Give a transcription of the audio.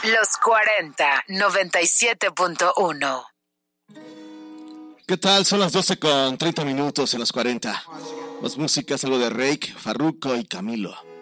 Los 40 97.1. ¿Qué tal? Son las 12:30 en los 40. Más músicas, algo de Rake, Farruko y Camilo.